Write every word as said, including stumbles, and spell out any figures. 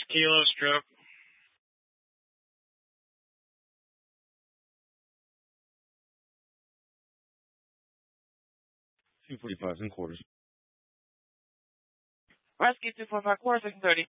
kilo stroke. two forty-five and quarters. Rescue two four five quarters, thirty.